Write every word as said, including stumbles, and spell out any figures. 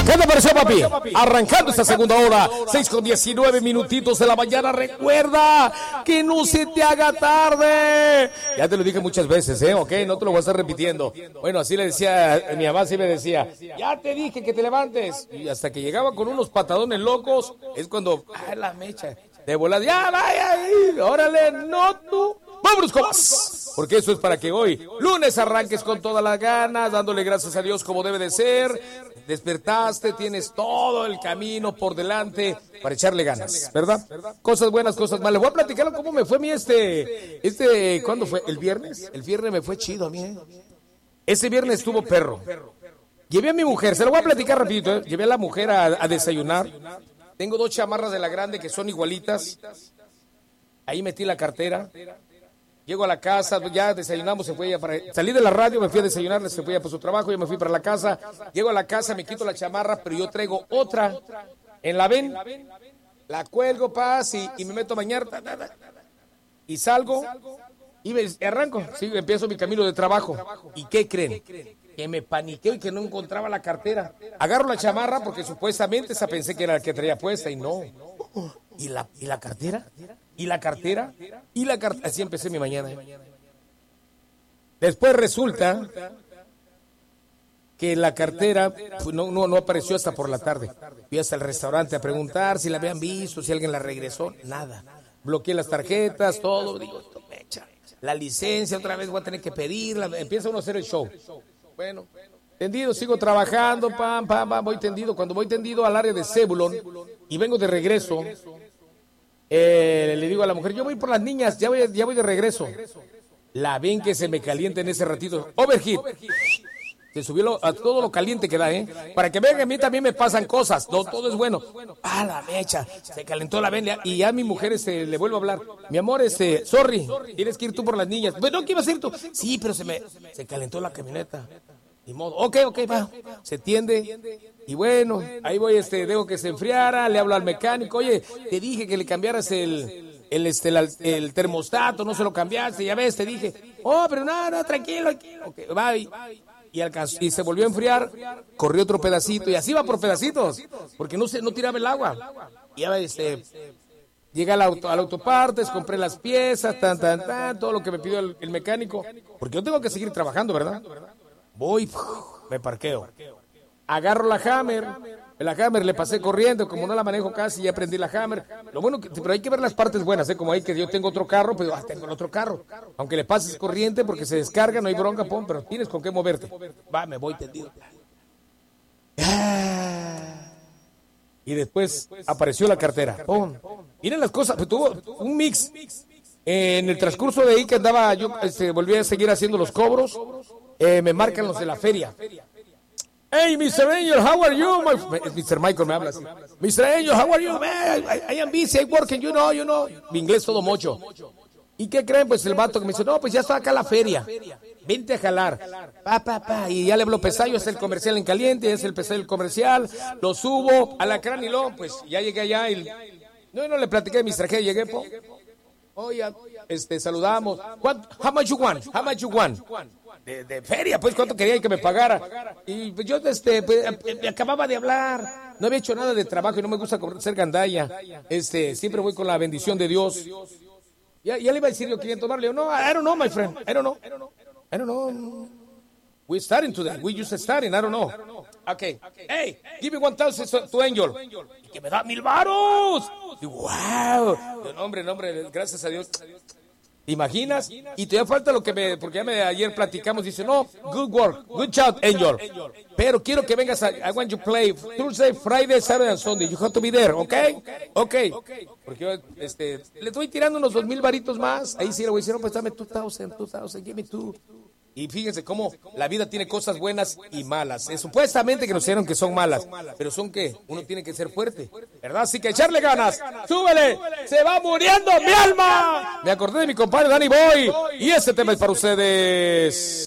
¿Qué te pareció, papi? Arrancando esta segunda hora, seis con diecinueve minutitos de la mañana. Recuerda que no se te haga tarde. Ya te lo dije muchas veces, ¿eh? Ok, no te lo voy a estar repitiendo. Bueno, así le decía, mi mamá sí me decía, ya te dije que te levantes. Y hasta que llegaba con unos patadones locos, es cuando, ah, la mecha, de volada, ya vaya ahí, órale, no tú. Vámonos con más, porque eso es para que hoy, lunes, arranques con todas las ganas, dándole gracias a Dios como debe de ser. Despertaste, tienes todo el camino por delante para echarle ganas, ¿verdad? Cosas buenas, cosas malas. Voy a platicar cómo me fue a mí este, este, ¿cuándo fue? ¿El viernes? El viernes me fue chido a mí, ¿eh? Ese viernes estuvo perro. Llevé a mi mujer, se lo voy a platicar rapidito, ¿eh? Llevé a la mujer a, a desayunar. Tengo dos chamarras de la grande que son igualitas. Ahí metí la cartera. Llego a la casa, ya desayunamos, se fue ella para... Salí de la radio, me fui a desayunar, se fue ella por su trabajo, yo me fui para la casa. Llego a la casa, me quito la chamarra, pero yo traigo otra en la ven, la cuelgo, paz, y, y me meto a bañar, y salgo, y me, arranco, sí, empiezo mi camino de trabajo. ¿Y qué creen? Que me paniqueo y que no encontraba la cartera. Agarro la chamarra porque supuestamente esa pensé que era la que traía puesta, y no. ¿Y la, y la cartera? ¿Y la cartera? ¿Y la cartera? Así empecé mi mañana. Después resulta que la cartera no, no, no apareció hasta por la tarde. Fui hasta el restaurante a preguntar si la habían visto, si alguien la regresó. Nada. Bloqueé las tarjetas, todo. Digo, esto me echa. La licencia otra vez voy a tener que pedirla. Empieza uno a hacer el show. Bueno, tendido, sigo trabajando, pam, pam, pam, voy tendido. Cuando voy tendido al área de Zebulon y vengo de regreso, Eh, le digo a la mujer, yo voy por las niñas, ya voy, ya voy de regreso. La ven que se me calienta en ese ratito. Overheat. Se subió lo, a todo lo caliente que da, ¿eh? Para que vean que a mí también me pasan cosas. No, todo es bueno. Ah, la mecha. Se calentó la ven. Y ya a mi mujer este, le vuelvo a hablar. Mi amor, este, sorry, tienes que ir tú por las niñas. Bueno, ¿qué ibas a ir tú? Sí, pero se me, se calentó la camioneta. Ni modo. Ok, ok, va. Se tiende. Y bueno, ahí voy, este, dejo que se enfriara, le hablo al mecánico, oye, te dije que le cambiaras el, el, este, el, el termostato, no se lo cambiaste, ya ves, te dije, oh, pero no, no, tranquilo, okay, va, y, y, alcanzó, y se volvió a enfriar, corrió otro pedacito, y así va por pedacitos, porque no se, no tiraba el agua, y ya, este, llegué al, auto, al autopartes, compré las piezas, tan, tan, tan, todo lo que me pidió el, el mecánico, porque yo tengo que seguir trabajando, ¿verdad? Voy, me parqueo. Agarro la Hammer, la Hammer le pasé corriendo, como no la manejo casi, ya aprendí la Hammer. Lo bueno, que, pero hay que ver las partes buenas, ¿eh? Como ahí que yo tengo otro carro, pero ah, tengo el otro carro. Aunque le pases corriente porque se descarga, no hay bronca, pon, pero tienes con qué moverte. Va, me voy tendido. Y después apareció la cartera. Pon. Miren las cosas, pues tuvo un mix. En el transcurso de ahí que andaba, yo este, volví a seguir haciendo los cobros, eh, me marcan los de la feria. Hey, mister Angel, how are you? My... mister Michael me habla así. mister Angel, how are you? Man, I, I am busy, I'm working, you know, you know. Mi inglés todo mocho. ¿Y qué creen? Pues el vato que me dice, no, pues ya está acá la feria. Vente a jalar. Pa, pa, pa. Y ya le hablo pesayo, es el comercial en caliente, es el pesayo comercial. Lo subo a la cránilo, pues ya llegué allá. Y... no, no le platiqué de mis tragedias, llegué, po. Oye, este, saludamos. What, how much you want? How much you want? De, de feria, pues, ¿cuánto quería que me pagara? Y pues, yo, este, pues, me acababa de hablar. No había hecho nada de trabajo y no me gusta ser gandalla. Este, siempre voy con la bendición de Dios. Ya, ya le iba a decir yo quinientos dólares. No, I don't know, my friend. I don't know. I don't know. We're starting today. We just starting. I don't know. Okay. Hey, give me one thousand to Angel. Y que me da mil varos. Y wow. No, hombre, no, hombre, gracias a Dios. ¿Te imaginas? Y todavía falta lo que me, porque ya me, ayer platicamos, dice, no, good work, good job, Angel. Pero quiero que vengas a, I want you to play Thursday, Friday, Saturday and Sunday. You have to be there, ¿ok? Ok. Porque yo, este, le estoy tirando unos dos mil varitos más. Ahí sí le voy a decir, no, pues dame two thousand, two thousand, give me two. Y fíjense cómo la vida tiene cosas buenas y malas. Es supuestamente que nos dijeron que son malas, pero son que uno tiene que ser fuerte, ¿verdad? Así que echarle ganas. ¡Súbele! ¡Se va muriendo mi alma! Me acordé de mi compadre Danny Boy y este tema es para ustedes.